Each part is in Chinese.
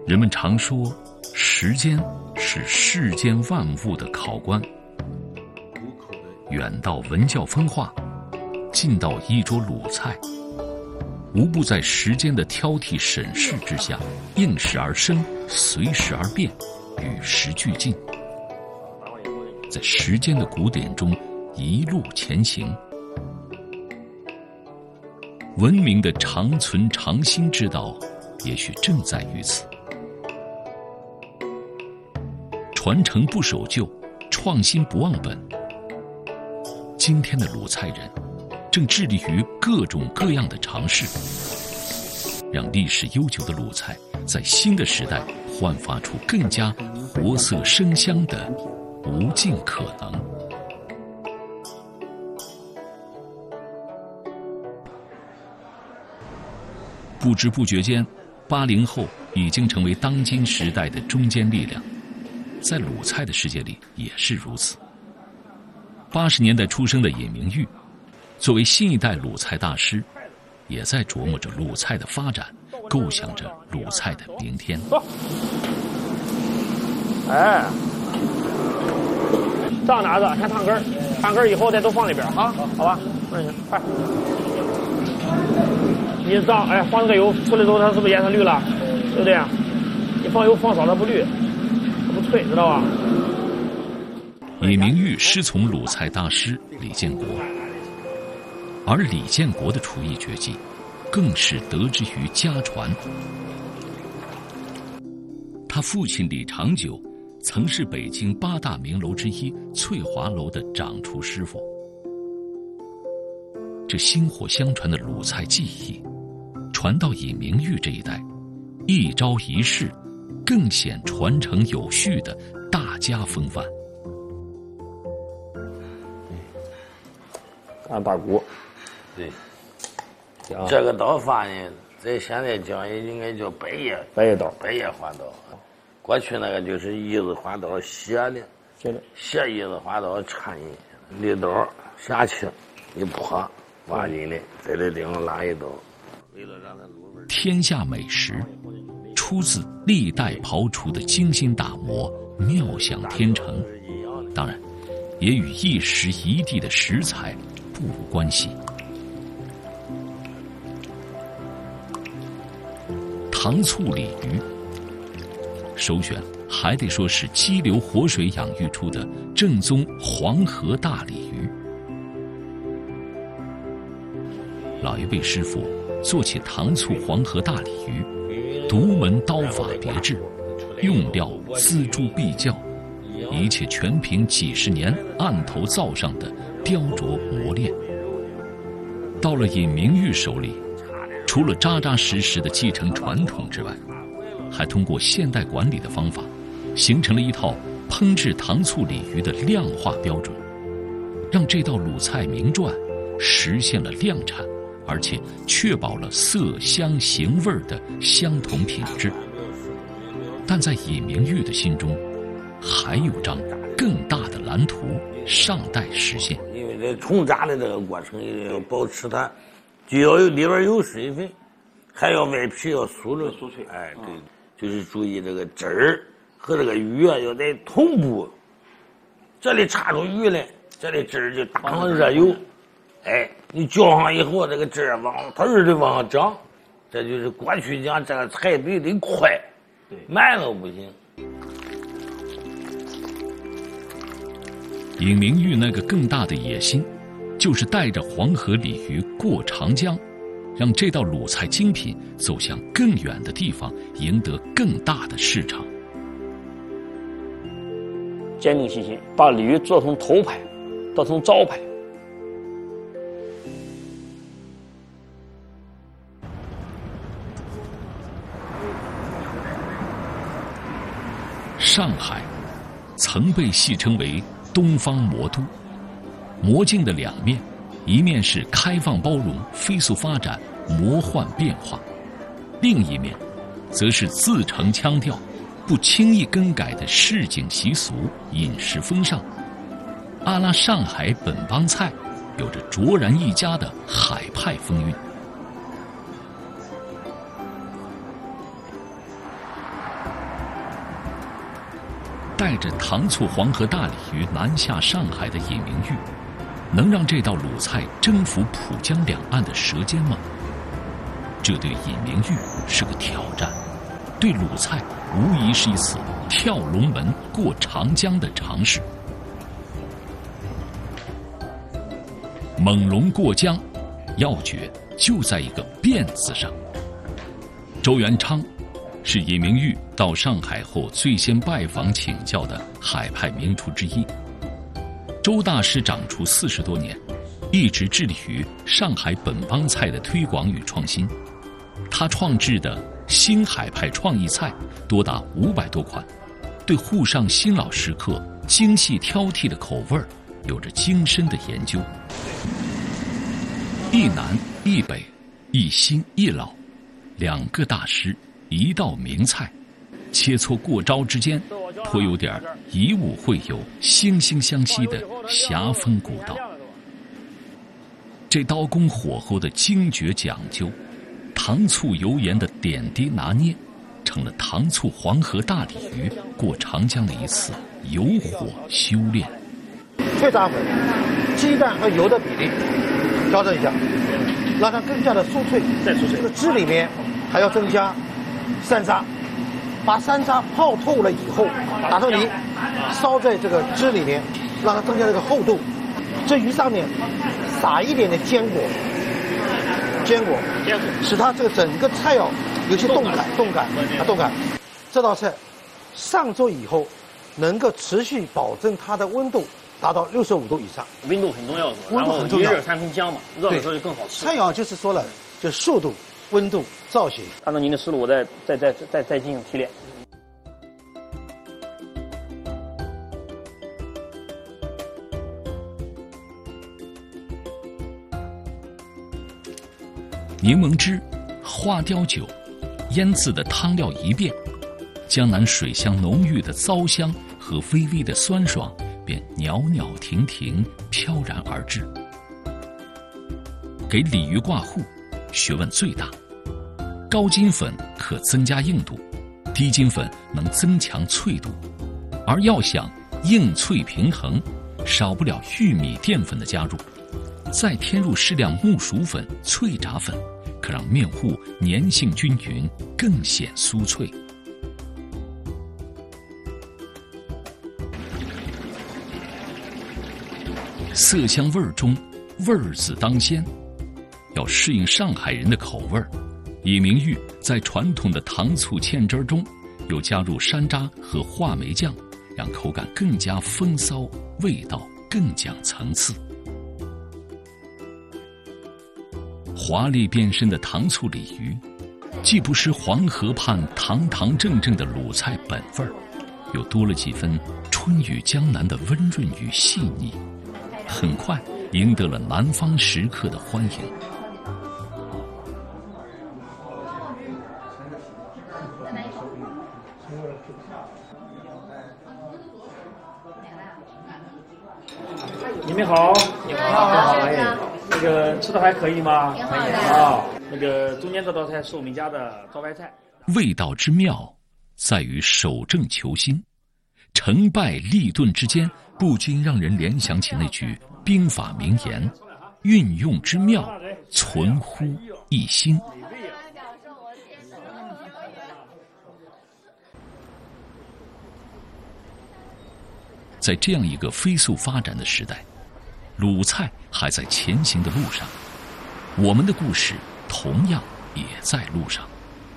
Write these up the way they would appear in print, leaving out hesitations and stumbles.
人们常说，时间是世间万物的考官。远到文教风化，近到一桌鲁菜，无不在时间的挑剔审视之下，应时而生，随时而变，与时俱进，在时间的古典中一路前行。文明的长存长新之道，也许正在于此。传承不守旧，创新不忘本。今天的鲁菜人正致力于各种各样的尝试，让历史悠久的鲁菜在新的时代焕发出更加活色生香的无尽可能。不知不觉间，80后已经成为当今时代的中坚力量，在鲁菜的世界里也是如此。80年代出生的尹明玉，作为新一代鲁菜大师，也在琢磨着鲁菜的发展，构想着鲁菜的明天。 哎，上哪子？先烫根儿，烫根儿以后再都放里边啊，好吧？那行，快。你上，哎，放这个油出来之后，它是不是颜色绿了？对不对？你放油放少它不绿，它不脆，知道吧？ 尹明玉师从鲁菜大师李建国，而李建国的厨艺绝技，更是得之于家传。他父亲李长久，曾是北京8大名楼之一翠华楼的掌厨师傅。这薪火相传的鲁菜技艺，传到尹明玉这一代，一招一式，更显传承有序的大家风范。 干大骨， 对，这个刀法呢，在现在讲也应该叫百叶刀， 百叶花刀。过去那个就是一字花刀斜的，斜一字花刀插进，立刀下去一破，挖进来，在这地方拉一刀。为了让它入味。 天下美食，出自历代刨厨的精心打磨，妙想天成。当然，也与一时一地的食材不无关系。糖醋鲤鱼，首选还得说是激流活水养育出的正宗黄河大鲤鱼。老一辈师傅做起糖醋黄河大鲤鱼，独门刀法别致，用料锱铢必较，一切全凭几十年案头灶上的雕琢磨练。到了尹明玉手里，除了扎扎实实的继承传统之外，还通过现代管理的方法，形成了一套烹制糖醋鲤鱼的量化标准，让这道鲁菜名传实现了量产，而且确保了色香形味的相同品质。但在尹明玉的心中，还有张更大的蓝图尚待实现。 因为这冲炸的这个过程也要保持它，就要有里边有水分，还要外皮要酥脆。哎，对，就是注意这个汁儿和这个鱼啊要在同步。这里插出鱼来，这里汁儿就打上热油，哎，你浇上以后，这个汁儿往它就往上涨。这就是过去讲这个菜必须得快，慢了不行。 尹明玉那个更大的野心，就是带着黄河鲤鱼过长江，让这道鲁菜精品走向更远的地方，赢得更大的市场。 坚定信心，把鲤鱼做成头牌，做成招牌。 上海曾被戏称为东方魔都，魔镜的两面，一面是开放包容、飞速发展、魔幻变化，另一面则是自成腔调、不轻易更改的市井习俗、饮食风尚。阿拉上海本帮菜有着卓然一家的海派风韵。 带着糖醋黄河大鲤鱼南下上海的尹明玉，能让这道鲁菜征服浦江两岸的舌尖吗？这对尹明玉是个挑战，对鲁菜无疑是一次跳龙门过长江的尝试。猛龙过江，要诀就在一个“变”字上。周元昌是尹明玉到上海后最先拜访请教的海派名厨之一。周大师掌厨40多年，一直致力于上海本帮菜的推广与创新。他创制的新海派创意菜多达500多款，对沪上新老食客精细挑剔的口味有着精深的研究。一南一北，一新一老，两个大师，一道名菜，切磋过招之间，颇有点以武会友、惺惺相惜的侠风古道。这刀工火候的精绝讲究，糖醋油盐的点滴拿捏，成了糖醋黄河大鲤鱼过长江的一次油火修炼。 脆炸粉、鸡蛋和油的比例调整一下，让它更加的酥脆。 再酥脆。 这个汁里面还要增加山楂，把山楂泡透了以后，打成泥，烧在这个汁里面，让它增加这个厚度。这鱼上面撒一点点坚果，使它这个整个菜肴有些动感。这道菜上桌以后，能够持续保证它的温度达到65度以上。 温度很重要， 温度很重要， 一热三分香嘛，热的时候就更好吃。 菜肴就是说了，就速度、温度、造型。 按照您的思路，我再进行提炼。 柠檬汁、花雕酒、腌制的汤料一变，江南水乡浓郁的糟香和微微的酸爽便袅袅婷婷飘然而至。给鲤鱼挂糊，学问最大。高筋粉可增加硬度，低筋粉能增强脆度，而要想硬脆平衡，少不了玉米淀粉的加入，再添入适量木薯粉、脆炸粉，可让面糊粘性均匀，更显酥脆。色香味中，味字当先。要适应上海人的口味，尹明玉在传统的糖醋芡汁中，又加入山楂和话梅酱，让口感更加风骚，味道更讲层次。华丽变身的糖醋鲤鱼，既不失黄河畔堂堂正正的鲁菜本味儿，又多了几分春雨江南的温润与细腻，很快赢得了南方食客的欢迎。 你们好，你好，哎，那个吃的还可以吗？ 挺好的啊，那个中间这道菜是我们家的招牌菜。 味道之妙，在于守正求新，成败立顿之间，不禁让人联想起那句兵法名言：运用之妙，存乎一心。在这样一个飞速发展的时代，鲁菜还在前行的路上，我们的故事同样也在路上。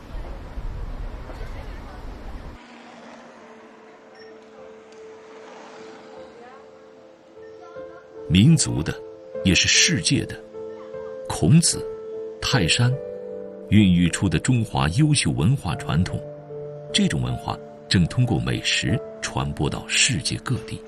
民族的，也是世界的。孔子、泰山，孕育出的中华优秀文化传统，这种文化正通过美食传播到世界各地。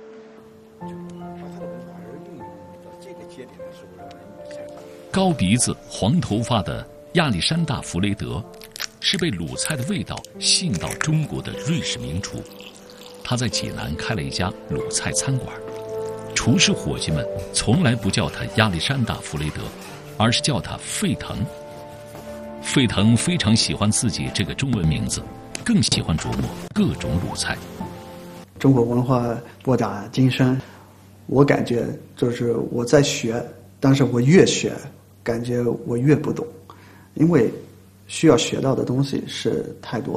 高鼻子、黄头发的亚历山大·弗雷德，是被鲁菜的味道吸引到中国的瑞士名厨。他在济南开了一家鲁菜餐馆，厨师伙计们从来不叫他亚历山大·弗雷德，而是叫他费腾。费腾非常喜欢自己这个中文名字，更喜欢琢磨各种鲁菜。 中国文化博大精深，我感觉就是我在学，但是我越学，感觉我越不懂，因为需要学到的东西是太多。